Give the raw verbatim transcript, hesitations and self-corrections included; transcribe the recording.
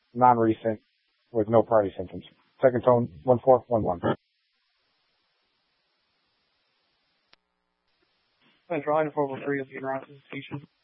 non-recent, with no party symptoms. Second tone, one four one one. Thanks, Ryan, for over three of your presentation.